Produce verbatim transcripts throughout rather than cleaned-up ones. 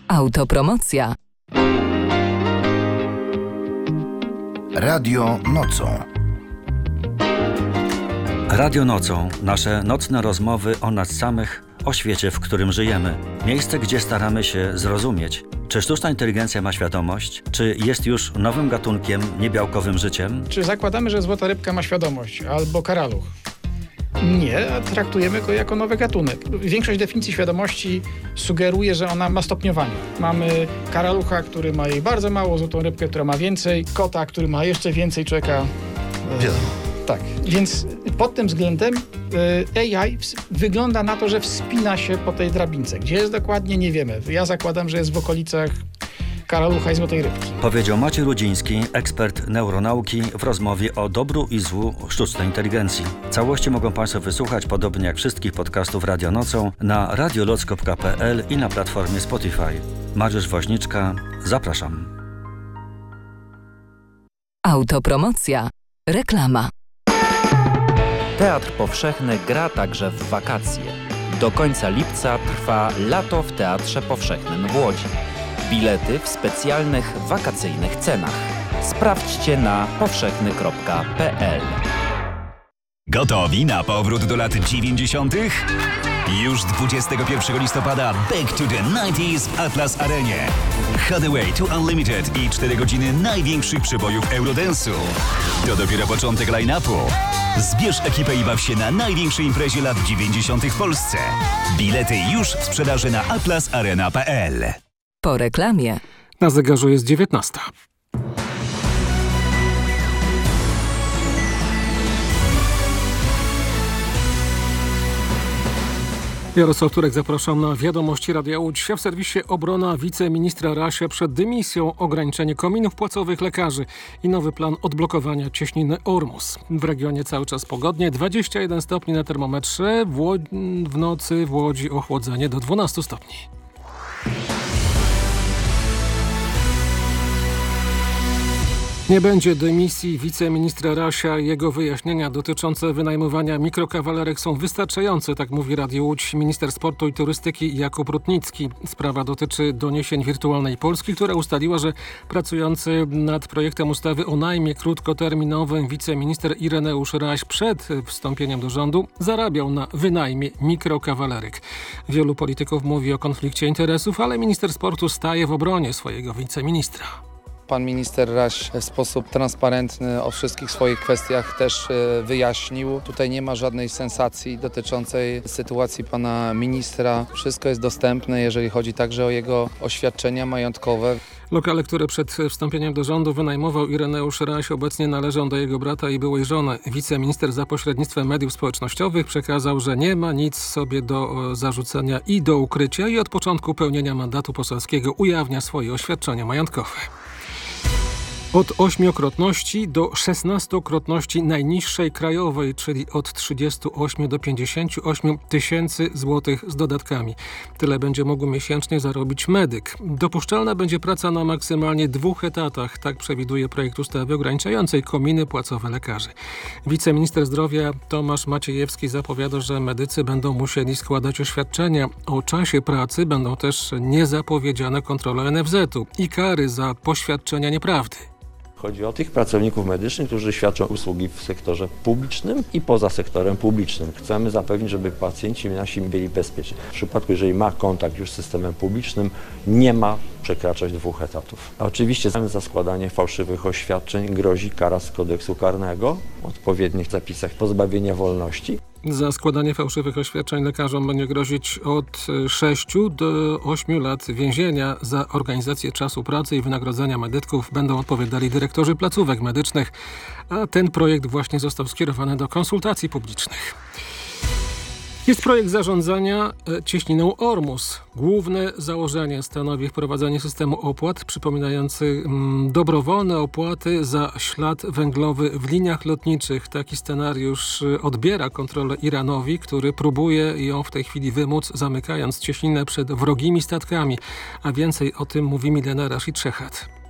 Autopromocja. Radio nocą. Radio nocą. Nasze nocne rozmowy o nas samych, o świecie, w którym żyjemy. Miejsce, gdzie staramy się zrozumieć, czy sztuczna inteligencja ma świadomość, czy jest już nowym gatunkiem, niebiałkowym życiem. Czy zakładamy, że złota rybka ma świadomość, albo karaluch? Nie, a traktujemy go jako nowy gatunek. Większość definicji świadomości sugeruje, że ona ma stopniowanie. Mamy karalucha, który ma jej bardzo mało, złotą rybkę, która ma więcej, kota, który ma jeszcze więcej, człowieka... Wiadomo. Tak, więc pod tym względem A I wygląda na to, że wspina się po tej drabince. Gdzie jest dokładnie, nie wiemy. Ja zakładam, że jest w okolicach karalucha i złotej rybki. Powiedział Maciej Rudziński, ekspert neuronauki, w rozmowie o dobru i złu sztucznej inteligencji. Całości mogą Państwo wysłuchać, podobnie jak wszystkich podcastów Radio Nocą, na radioloc kropka p l i na platformie Spotify. Mariusz Woźniczka, zapraszam. Autopromocja. Reklama. Teatr Powszechny gra także w wakacje. Do końca lipca trwa Lato w Teatrze Powszechnym w Łodzi. Bilety w specjalnych wakacyjnych cenach. Sprawdźcie na powszechny kropka p l. Gotowi na powrót do lat dziewięćdziesiątych? Już dwudziestego pierwszego listopada Back to the nineties w Atlas Arenie. Hathaway to Unlimited i cztery godziny największych przebojów Eurodance'u. To dopiero początek line-upu. Zbierz ekipę i baw się na największej imprezie lat dziewięćdziesiątych w Polsce. Bilety już w sprzedaży na atlas arena kropka p l. Po reklamie. Na zegarze jest dziewiętnasta. Jarosław Turek, zapraszam na wiadomości Radia Łódź. W serwisie Obrona wiceministra Rasia przed dymisją, ograniczenie kominów płacowych lekarzy i nowy plan odblokowania cieśniny Ormus. W regionie cały czas pogodnie, dwadzieścia jeden stopni na termometrze, w, Łodzi, w nocy w Łodzi ochłodzenie do dwunastu stopni. Nie będzie dymisji wiceministra Rasia. Jego wyjaśnienia dotyczące wynajmowania mikrokawalerek są wystarczające, tak mówi Radio Łódź minister sportu i turystyki Jakub Rutnicki. Sprawa dotyczy doniesień Wirtualnej Polski, która ustaliła, że pracujący nad projektem ustawy o najmie krótkoterminowym wiceminister Ireneusz Raś przed wstąpieniem do rządu zarabiał na wynajmie mikrokawalerek. Wielu polityków mówi o konflikcie interesów, ale minister sportu staje w obronie swojego wiceministra. Pan minister Raś w sposób transparentny o wszystkich swoich kwestiach też wyjaśnił. Tutaj nie ma żadnej sensacji dotyczącej sytuacji pana ministra. Wszystko jest dostępne, jeżeli chodzi także o jego oświadczenia majątkowe. Lokale, które przed wstąpieniem do rządu wynajmował Ireneusz Raś, obecnie należą do jego brata i byłej żony. Wiceminister za pośrednictwem mediów społecznościowych przekazał, że nie ma nic sobie do zarzucenia i do ukrycia i od początku pełnienia mandatu poselskiego ujawnia swoje oświadczenia majątkowe. Od ośmiokrotności do szesnastokrotności najniższej krajowej, czyli od trzydziestu ośmiu do pięćdziesięciu ośmiu tysięcy złotych z dodatkami. Tyle będzie mógł miesięcznie zarobić medyk. Dopuszczalna będzie praca na maksymalnie dwóch etatach, tak przewiduje projekt ustawy ograniczającej kominy płacowe lekarzy. Wiceminister zdrowia Tomasz Maciejewski zapowiada, że medycy będą musieli składać oświadczenia o czasie pracy, będą też niezapowiedziane kontrole N F Z u i kary za poświadczenia nieprawdy. Chodzi o tych pracowników medycznych, którzy świadczą usługi w sektorze publicznym i poza sektorem publicznym. Chcemy zapewnić, żeby pacjenci nasi byli bezpieczni. W przypadku, jeżeli ma kontakt już z systemem publicznym, nie ma przekraczać dwóch etatów. A oczywiście za składanie fałszywych oświadczeń grozi kara z kodeksu karnego, w odpowiednich zapisach pozbawienia wolności. Za składanie fałszywych oświadczeń lekarzom będzie grozić od sześciu do ośmiu lat więzienia. Za organizację czasu pracy i wynagrodzenia medyków będą odpowiadali dyrektorzy placówek medycznych, a ten projekt właśnie został skierowany do konsultacji publicznych. Jest projekt zarządzania cieśniną Ormus. Główne założenie stanowi wprowadzenie systemu opłat przypominający mm, dobrowolne opłaty za ślad węglowy w liniach lotniczych. Taki scenariusz odbiera kontrolę Iranowi, który próbuje ją w tej chwili wymóc, zamykając cieśninę przed wrogimi statkami. A więcej o tym mówi Milena Rashid Szechat.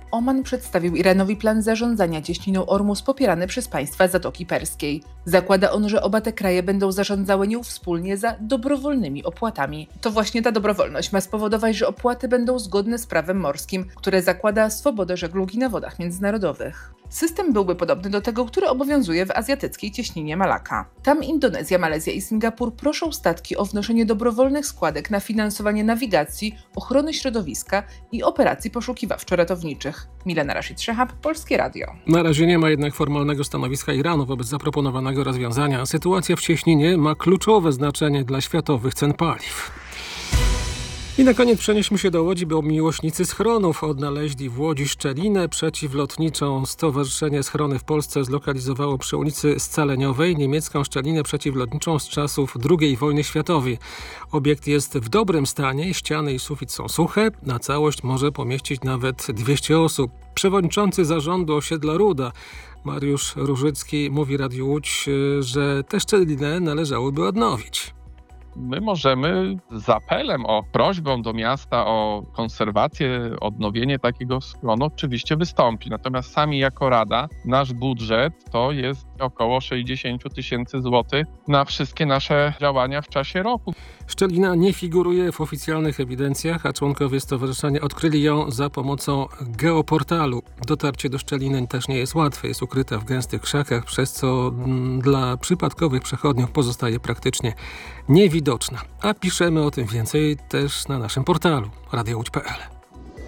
Oman przedstawił Iranowi plan zarządzania cieśniną Ormus popierany przez państwa Zatoki Perskiej. Zakłada on, że oba te kraje będą zarządzały nią wspólnie za dobrowolnymi opłatami. To właśnie ta dobrowolność ma spowodować, że opłaty będą zgodne z prawem morskim, które zakłada swobodę żeglugi na wodach międzynarodowych. System byłby podobny do tego, który obowiązuje w azjatyckiej cieśninie Malakka. Tam Indonezja, Malezja i Singapur proszą statki o wnoszenie dobrowolnych składek na finansowanie nawigacji, ochrony środowiska i operacji poszukiwawczo-ratowniczych. Milena Rashid-Szehab, Polskie Radio. Na razie nie ma jednak formalnego stanowiska Iranu wobec zaproponowanego rozwiązania. Sytuacja w cieśninie ma kluczowe znaczenie dla światowych cen paliw. I na koniec przenieśmy się do Łodzi, bo miłośnicy schronów odnaleźli w Łodzi szczelinę przeciwlotniczą. Stowarzyszenie Schrony w Polsce zlokalizowało przy ulicy Scaleniowej niemiecką szczelinę przeciwlotniczą z czasów drugiej wojny światowej. Obiekt jest w dobrym stanie, ściany i sufit są suche, na całość może pomieścić nawet dwieście osób. Przewodniczący zarządu osiedla Ruda, Mariusz Różycki, mówi Radiu Łódź, że tę szczelinę należałoby odnowić. My możemy z apelem, o prośbą do miasta o konserwację, odnowienie takiego schronu oczywiście wystąpi. Natomiast sami jako Rada, nasz budżet to jest około sześćdziesiąt tysięcy złotych na wszystkie nasze działania w czasie roku. Szczelina nie figuruje w oficjalnych ewidencjach, a członkowie stowarzyszenia odkryli ją za pomocą geoportalu. Dotarcie do szczeliny też nie jest łatwe, jest ukryta w gęstych krzakach, przez co m, dla przypadkowych przechodniów pozostaje praktycznie niewidoczna. A piszemy o tym więcej też na naszym portalu radio łódź kropka pe el.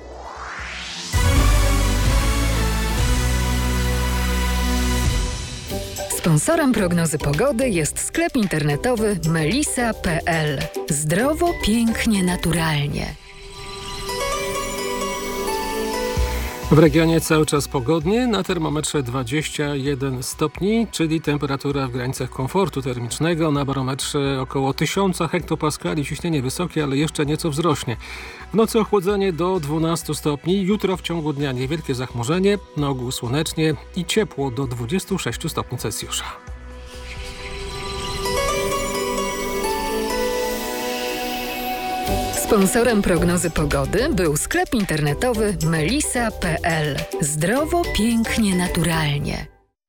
Sponsorem prognozy pogody jest sklep internetowy melisa kropka pe el. Zdrowo, pięknie, naturalnie. W regionie cały czas pogodnie, na termometrze dwadzieścia jeden stopni, czyli temperatura w granicach komfortu termicznego, na barometrze około tysiąc hektopaskali, ciśnienie wysokie, ale jeszcze nieco wzrośnie. W nocy ochłodzenie do dwunastu stopni, jutro w ciągu dnia niewielkie zachmurzenie, na ogół słonecznie i ciepło do dwudziestu sześciu stopni Celsjusza. Sponsorem prognozy pogody był sklep internetowy melisa kropka pe el. Zdrowo, pięknie, naturalnie.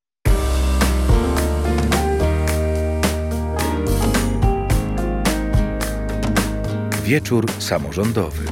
Wieczór samorządowy.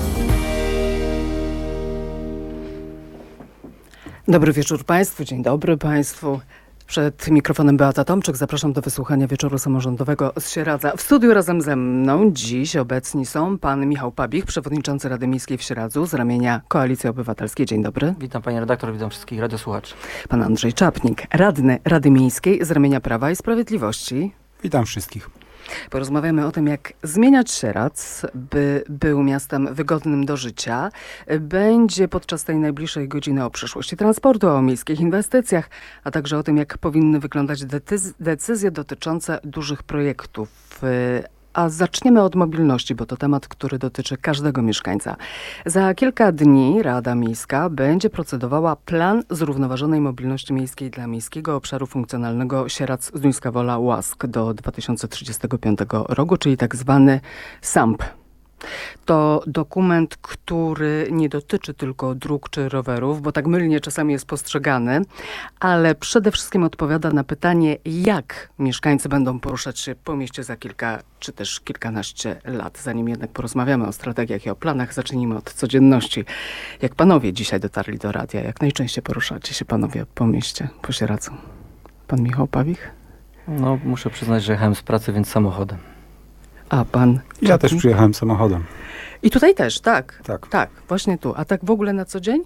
Dobry wieczór Państwu, dzień dobry Państwu. Przed mikrofonem Beata Tomczyk. Zapraszam do wysłuchania Wieczoru Samorządowego z Sieradza. W studiu razem ze mną dziś obecni są pan Michał Pabich, przewodniczący Rady Miejskiej w Sieradzu z ramienia Koalicji Obywatelskiej. Dzień dobry. Witam pani redaktor, witam wszystkich radiosłuchaczy. Pan Andrzej Czapnik, radny Rady Miejskiej z ramienia Prawa i Sprawiedliwości. Witam wszystkich. Porozmawiamy o tym, jak zmieniać Sieradz, by był miastem wygodnym do życia. Będzie podczas tej najbliższej godziny o przyszłości transportu, o miejskich inwestycjach, a także o tym, jak powinny wyglądać decyzje dotyczące dużych projektów. A zaczniemy od mobilności, bo to temat, który dotyczy każdego mieszkańca. Za kilka dni Rada Miejska będzie procedowała plan zrównoważonej mobilności miejskiej dla miejskiego obszaru funkcjonalnego Sieradz-Zduńska Wola-Łask do dwa tysiące trzydziestego piątego roku, czyli tak zwany S A M P. To dokument, który nie dotyczy tylko dróg czy rowerów, bo tak mylnie czasami jest postrzegany, ale przede wszystkim odpowiada na pytanie, jak mieszkańcy będą poruszać się po mieście za kilka czy też kilkanaście lat. Zanim jednak porozmawiamy o strategiach i o planach, zacznijmy od codzienności. Jak panowie dzisiaj dotarli do radia, jak najczęściej poruszacie się panowie po mieście, po Sieradzu? Pan Michał Pawich? No, muszę przyznać, że jechałem z pracy, więc samochodem. A pan? Ja Czapnik? Też przyjechałem samochodem. I tutaj też, tak? Tak. Tak, właśnie tu. A tak w ogóle na co dzień?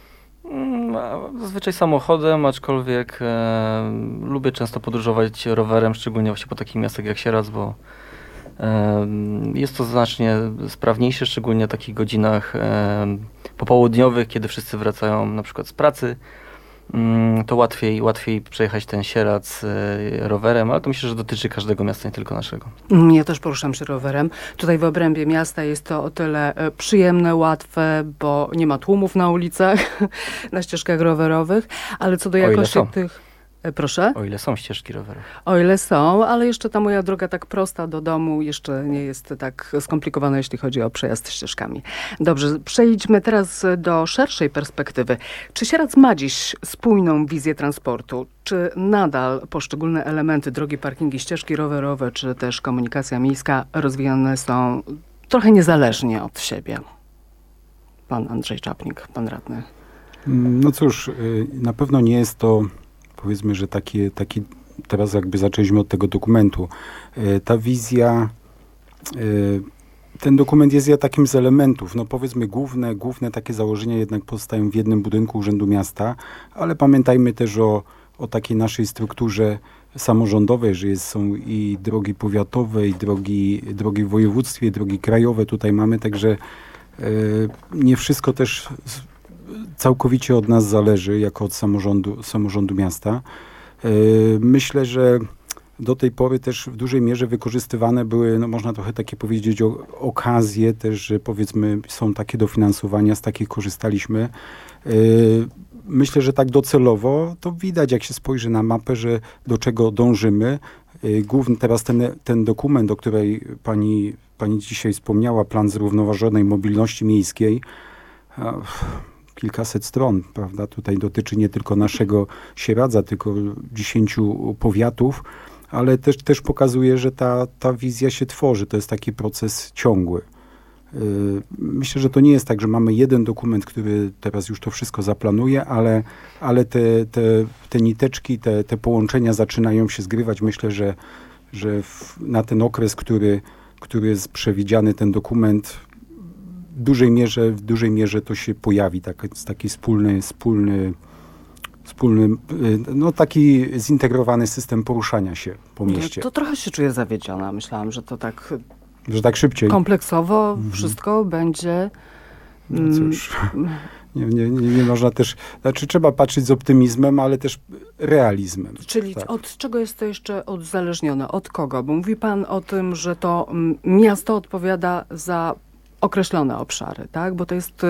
Zazwyczaj samochodem, aczkolwiek e, lubię często podróżować rowerem, szczególnie właśnie po takich miastach jak Sieradz, bo e, jest to znacznie sprawniejsze, szczególnie w takich godzinach e, popołudniowych, kiedy wszyscy wracają na przykład z pracy. To łatwiej, łatwiej przejechać ten Sieradz rowerem, ale to myślę, że dotyczy każdego miasta, nie tylko naszego. Ja też poruszam się rowerem. Tutaj w obrębie miasta jest to o tyle przyjemne, łatwe, bo nie ma tłumów na ulicach, na ścieżkach rowerowych, ale co do jakości tych... Proszę? O ile są ścieżki rowerowe. O ile są, ale jeszcze ta moja droga tak prosta do domu jeszcze nie jest tak skomplikowana, jeśli chodzi o przejazd ścieżkami. Dobrze, przejdźmy teraz do szerszej perspektywy. Czy Sieradz ma dziś spójną wizję transportu? Czy nadal poszczególne elementy, drogi, parkingi, ścieżki rowerowe, czy też komunikacja miejska rozwijane są trochę niezależnie od siebie? Pan Andrzej Czapnik, pan radny. No cóż, na pewno nie jest to, powiedzmy, że taki, taki teraz jakby zaczęliśmy od tego dokumentu. Ta wizja, ten dokument jest ja takim z elementów. No powiedzmy główne, główne takie założenia jednak pozostają w jednym budynku Urzędu Miasta, ale pamiętajmy też o, o takiej naszej strukturze samorządowej, że jest, są i drogi powiatowe, i drogi, drogi w województwie, i drogi krajowe tutaj mamy, także nie wszystko też całkowicie od nas zależy, jako od samorządu, samorządu miasta. Myślę, że do tej pory też w dużej mierze wykorzystywane były, no można trochę takie powiedzieć, o, okazje też, że powiedzmy są takie dofinansowania, z takich korzystaliśmy. Myślę, że tak docelowo to widać, jak się spojrzy na mapę, że do czego dążymy. Główny teraz ten, ten dokument, o której pani, pani dzisiaj wspomniała, plan zrównoważonej mobilności miejskiej, kilkaset stron, prawda? Tutaj dotyczy nie tylko naszego Sieradza, tylko dziesięciu powiatów, ale też, też pokazuje, że ta, ta wizja się tworzy. To jest taki proces ciągły. Myślę, że to nie jest tak, że mamy jeden dokument, który teraz już to wszystko zaplanuje, ale, ale te, te, te niteczki, te, te połączenia zaczynają się zgrywać. Myślę, że, że w, na ten okres, który, który jest przewidziany, ten dokument, w dużej mierze, w dużej mierze to się pojawi, tak, taki wspólny, wspólny, wspólny, no taki zintegrowany system poruszania się po mieście. To trochę się czuję zawiedziona. Myślałam, że to tak... Że tak szybciej. Kompleksowo mhm. wszystko będzie... No cóż, nie, nie, nie, nie można też... Znaczy trzeba patrzeć z optymizmem, ale też realizmem. Czyli tak. Od czego jest to jeszcze odzależnione? Od kogo? Bo mówi pan o tym, że to miasto odpowiada za określone obszary, tak? Bo to jest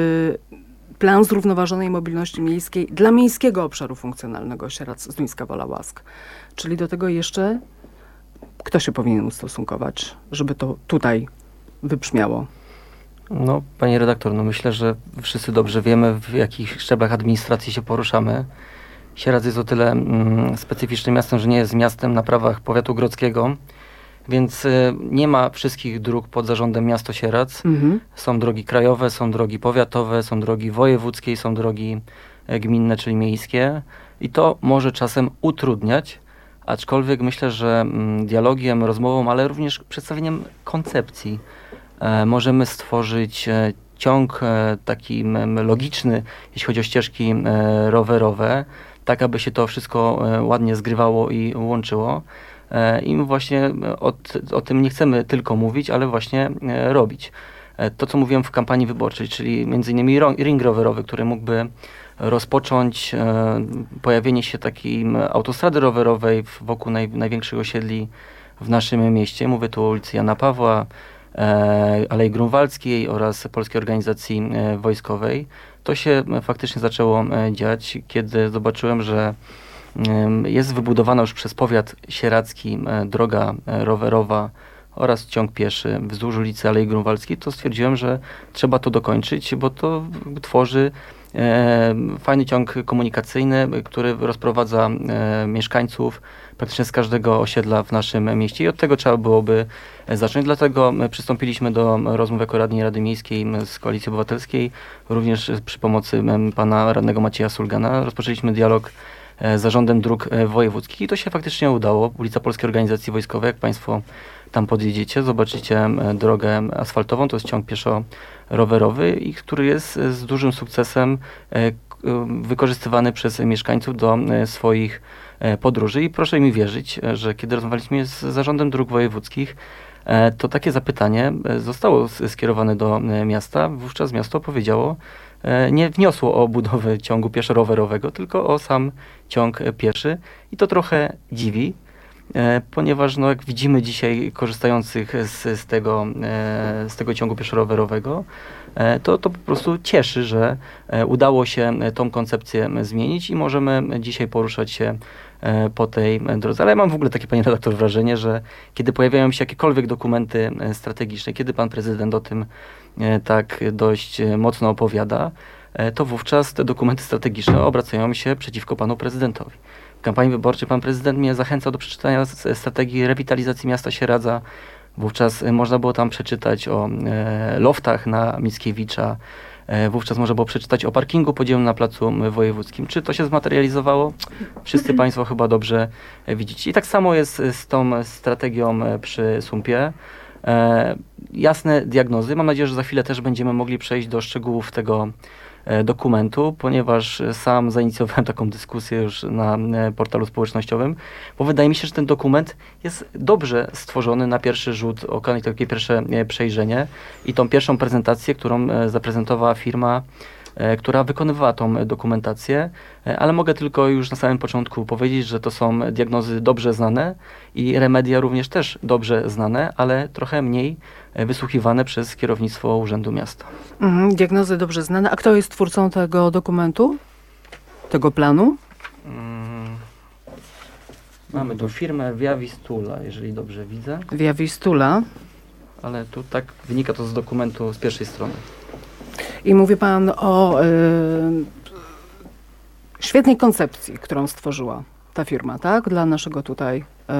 y, plan zrównoważonej mobilności miejskiej dla miejskiego obszaru funkcjonalnego Sieradz-Zduńska Wola Łask. Czyli do tego jeszcze kto się powinien ustosunkować, żeby to tutaj wybrzmiało? No, pani redaktor, no myślę, że wszyscy dobrze wiemy, w jakich szczeblach administracji się poruszamy. Sieradz jest o tyle mm, specyficznym miastem, że nie jest miastem na prawach powiatu grodzkiego, więc y, nie ma wszystkich dróg pod zarządem miasto Sieradz. Mhm. Są drogi krajowe, są drogi powiatowe, są drogi wojewódzkie, są drogi e, gminne, czyli miejskie. I to może czasem utrudniać, aczkolwiek myślę, że mm, dialogiem, rozmową, ale również przedstawieniem koncepcji e, możemy stworzyć e, ciąg e, taki m, logiczny, jeśli chodzi o ścieżki e, rowerowe, tak aby się to wszystko e, ładnie zgrywało i łączyło. I my właśnie o, o tym nie chcemy tylko mówić, ale właśnie e, robić. E, to, co mówiłem w kampanii wyborczej, czyli między innymi ring rowerowy, który mógłby rozpocząć e, pojawienie się takiej autostrady rowerowej wokół naj, największych osiedli w naszym mieście. Mówię tu o ulicy Jana Pawła, e, Alei Grunwaldzkiej oraz Polskiej Organizacji e, Wojskowej. To się faktycznie zaczęło e, dziać, kiedy zobaczyłem, że jest wybudowana już przez powiat sieradzki droga rowerowa oraz ciąg pieszy wzdłuż ulicy Alei Grunwaldzkiej, to stwierdziłem, że trzeba to dokończyć, bo to tworzy e, fajny ciąg komunikacyjny, który rozprowadza e, mieszkańców praktycznie z każdego osiedla w naszym mieście i od tego trzeba byłoby zacząć. Dlatego przystąpiliśmy do rozmów jako radni Rady Miejskiej z Koalicji Obywatelskiej, również przy pomocy pana radnego Macieja Sulgana. Rozpoczęliśmy dialog z Zarządem Dróg Wojewódzkich i to się faktycznie udało. Ulica Polskiej Organizacji Wojskowej, jak państwo tam podjedziecie, zobaczycie drogę asfaltową, to jest ciąg pieszo-rowerowy, i który jest z dużym sukcesem wykorzystywany przez mieszkańców do swoich podróży. I proszę mi wierzyć, że kiedy rozmawialiśmy z Zarządem Dróg Wojewódzkich, to takie zapytanie zostało skierowane do miasta. Wówczas miasto powiedziało, nie wniosło o budowę ciągu pieszo-rowerowego, tylko o sam ciąg pieszy. I to trochę dziwi, ponieważ no, jak widzimy dzisiaj korzystających z, z, tego, z tego ciągu pieszo-rowerowego, to, to po prostu cieszy, że udało się tą koncepcję zmienić i możemy dzisiaj poruszać się po tej drodze. Ale ja mam w ogóle takie, panie redaktor, wrażenie, że kiedy pojawiają się jakiekolwiek dokumenty strategiczne, kiedy pan prezydent o tym tak dość mocno opowiada, to wówczas te dokumenty strategiczne obracają się przeciwko panu prezydentowi. W kampanii wyborczej pan prezydent mnie zachęcał do przeczytania strategii rewitalizacji miasta Sieradza. Wówczas można było tam przeczytać o e, loftach na Mickiewicza. E, wówczas można było przeczytać o parkingu podzielonym na Placu Wojewódzkim. Czy to się zmaterializowało? Wszyscy państwo chyba dobrze widzicie. I tak samo jest z tą strategią przy Sumpie. E, jasne diagnozy. Mam nadzieję, że za chwilę też będziemy mogli przejść do szczegółów tego dokumentu, ponieważ sam zainicjowałem taką dyskusję już na portalu społecznościowym, bo wydaje mi się, że ten dokument jest dobrze stworzony na pierwszy rzut oka i takie pierwsze przejrzenie i tą pierwszą prezentację, którą zaprezentowała firma, która wykonywała tą dokumentację, ale mogę tylko już na samym początku powiedzieć, że to są diagnozy dobrze znane i remedia również też dobrze znane, ale trochę mniej wysłuchiwane przez kierownictwo Urzędu Miasta. Mhm, diagnozy dobrze znane. A kto jest twórcą tego dokumentu? Tego planu? Hmm. Mamy tu firmę Via Vistula, jeżeli dobrze widzę. Via Vistula. Ale tu tak wynika to z dokumentu z pierwszej strony. I mówi pan o y, świetnej koncepcji, którą stworzyła ta firma, tak? Dla naszego tutaj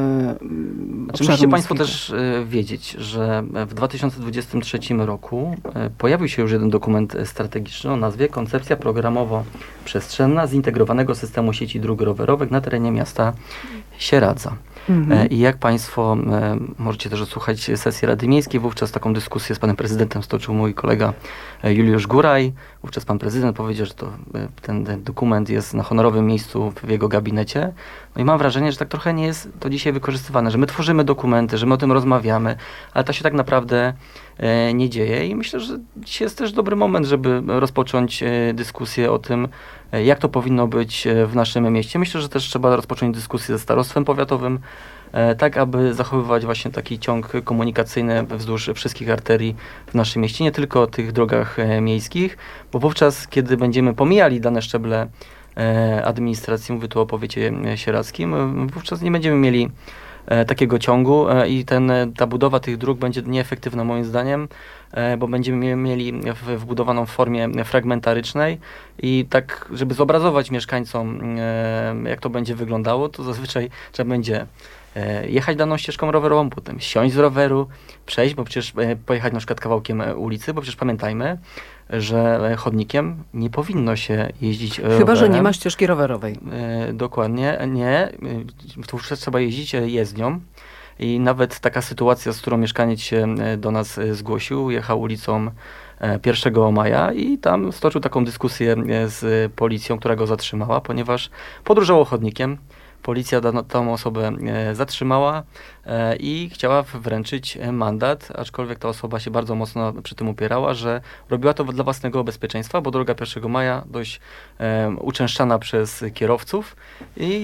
y, znaczy, musicie państwo też y, wiedzieć, że w dwa tysiące dwudziestym trzecim roku y, pojawił się już jeden dokument strategiczny o nazwie Koncepcja programowo-przestrzenna zintegrowanego systemu sieci dróg rowerowych na terenie miasta Sieradza. Mhm. I jak państwo e, możecie też odsłuchać sesji Rady Miejskiej, wówczas taką dyskusję z panem prezydentem stoczył mój kolega e, Juliusz Góraj. Wówczas pan prezydent powiedział, że to, e, ten, ten dokument jest na honorowym miejscu w jego gabinecie. No i mam wrażenie, że tak trochę nie jest to dzisiaj wykorzystywane, że my tworzymy dokumenty, że my o tym rozmawiamy, ale to się tak naprawdę e, nie dzieje i myślę, że dzisiaj jest też dobry moment, żeby rozpocząć e, dyskusję o tym, e, jak to powinno być e, w naszym mieście. Myślę, że też trzeba rozpocząć dyskusję ze starostwem powiatowym, e, tak aby zachowywać właśnie taki ciąg komunikacyjny wzdłuż wszystkich arterii w naszym mieście, nie tylko o tych drogach e, miejskich, bo wówczas, kiedy będziemy pomijali dane szczeble administracji, mówię tu o powiecie sieradzkim, wówczas nie będziemy mieli e, takiego ciągu e, i ten, ta budowa tych dróg będzie nieefektywna moim zdaniem, e, bo będziemy mieli w, wbudowaną w formie fragmentarycznej i tak, żeby zobrazować mieszkańcom, e, jak to będzie wyglądało, to zazwyczaj trzeba będzie e, jechać daną ścieżką rowerową, potem siąść z roweru, przejść, bo przecież e, pojechać na przykład kawałkiem ulicy, bo przecież pamiętajmy, że chodnikiem nie powinno się jeździć Chyba, rowerem. że nie ma ścieżki rowerowej. E, dokładnie, nie. Tu trzeba jeździć jezdnią i nawet taka sytuacja, z którą mieszkaniec się do nas zgłosił, jechał ulicą pierwszego maja i tam stoczył taką dyskusję z policją, która go zatrzymała, ponieważ podróżował chodnikiem. Policja tą osobę e, zatrzymała e, i chciała wręczyć mandat, aczkolwiek ta osoba się bardzo mocno przy tym upierała, że robiła to dla własnego bezpieczeństwa, bo droga pierwszego maja dość e, uczęszczana przez kierowców i